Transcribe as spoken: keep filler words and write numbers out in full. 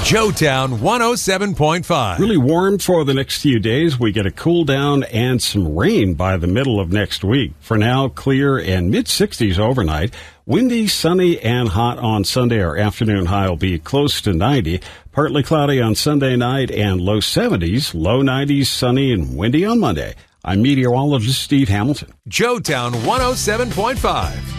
Joetown one oh seven point five. Really warm for the next few days. We get a cool down and some rain by the middle of next week. For now, clear and mid-sixties overnight. Windy, sunny, and hot on Sunday. Our afternoon high will be close to ninety. Partly cloudy on Sunday night and low seventies. Low nineties, sunny and windy on Monday. I'm meteorologist Steve Hamilton. Joetown one oh seven point five.